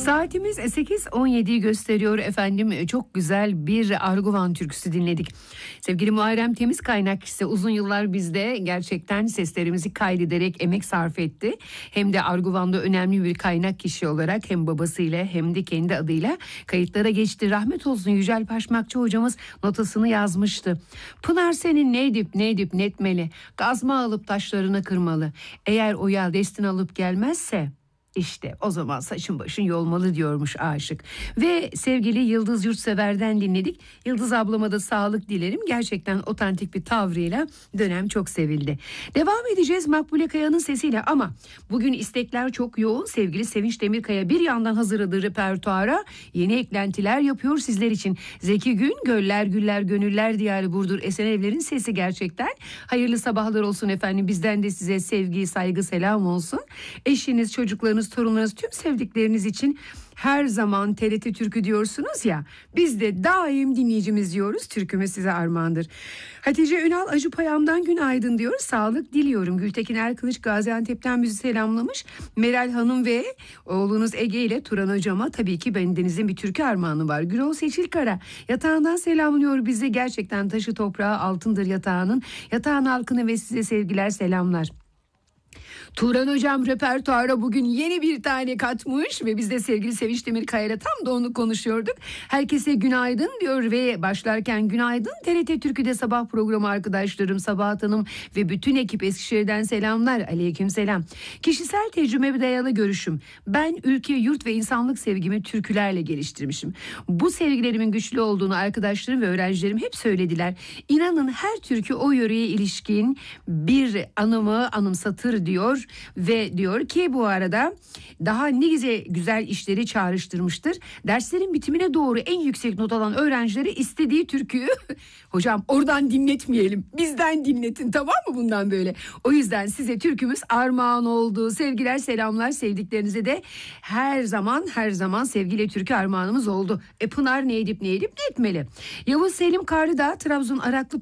Saatimiz 8:17'yi gösteriyor efendim. Çok güzel bir Arguvan türküsü dinledik. Sevgili Muharrem Temiz Kaynak ise uzun yıllar bizde gerçekten seslerimizi kaydederek emek sarf etti. Hem de Arguvan'da önemli bir kaynak kişi olarak hem babasıyla hem de kendi adıyla kayıtlara geçti. Rahmet olsun Yücel Paşmakçı hocamız notasını yazmıştı. Pınar senin ne edip netmeli, kazma alıp taşlarını kırmalı. Eğer o yel destin alıp gelmezse İşte o zaman saçın başın yolmalı diyormuş aşık. Ve sevgili Yıldız Yurtsever'den dinledik. Yıldız ablama da sağlık dilerim. Gerçekten otantik bir tavrıyla dönem çok sevildi. Devam edeceğiz Makbule Kaya'nın sesiyle ama bugün istekler çok yoğun. Sevgili Sevinç Demirkaya bir yandan hazırladığı repertuara yeni eklentiler yapıyor sizler için. Zeki Gün, Göller Güller Gönüller Diyarı Burdur Esen Evler'in sesi gerçekten. Hayırlı sabahlar olsun efendim. Bizden de size sevgi, saygı, selam olsun. Eşiniz, çocuklarınız, torunlarınız, tüm sevdikleriniz için her zaman TRT Türkü diyorsunuz ya, biz de daim dinleyicimiz diyoruz. Türkümüz size armağandır. Hatice Ünal Acıpayam'dan günaydın diyor. Sağlık diliyorum. Gültekin Erkılıç Gaziantep'ten bizi selamlamış. Meral Hanım ve oğlunuz Ege ile Turan hocama tabii ki bendenizin bir türkü armağanı var. Gürol Seçilkara yatağından selamlıyor bizi. Gerçekten taşı toprağı altındır yatağının. Yatağın halkına ve size sevgiler, selamlar. Turan hocam repertuara bugün yeni bir tane katmış ve biz de sevgili Sevinç Demirkaya'yla tam da onu konuşuyorduk. Herkese günaydın diyor ve başlarken günaydın TRT Türkü'de sabah programı arkadaşlarım Sabahat Hanım ve bütün ekip Eskişehir'den selamlar. Aleyküm selam. Kişisel tecrübeme dayalı görüşüm. Ben ülke, yurt ve insanlık sevgimi türkülerle geliştirmişim. Bu sevgilerimin güçlü olduğunu arkadaşlarım ve öğrencilerim hep söylediler. İnanın her türkü o yöreye ilişkin bir anımı anımsatır diyor. Ve diyor ki bu arada daha ne güzel işleri çağrıştırmıştır. Derslerin bitimine doğru en yüksek not alan öğrencileri istediği türküyü hocam oradan dinletmeyelim, bizden dinletin, tamam mı bundan böyle. O yüzden size türkümüz armağan oldu. Sevgiler, selamlar, sevdiklerinize de her zaman sevgiyle türkü armağanımız oldu. Pınar ne edip netmeli. Yavuz Selim Karlıdağ Trabzon Araklı